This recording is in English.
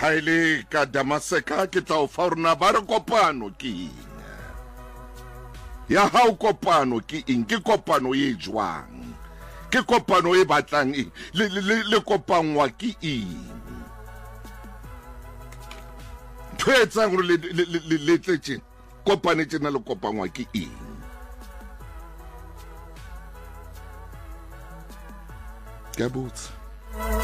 ha ile ka Damaseka ke tla o fa rona ba re kopano ke eng ya hao kopano ke eng ke kopano e jwang ke kopano e batlang le kopangwa ke eng twetsa gore le tletse kopane tsena le kopangwa ke eng ke botsa